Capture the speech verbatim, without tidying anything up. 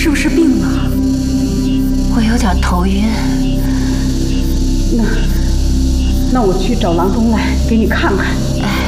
是不是病了？ 我有点头晕。 那，那我去找郎中来给你看看。 哎。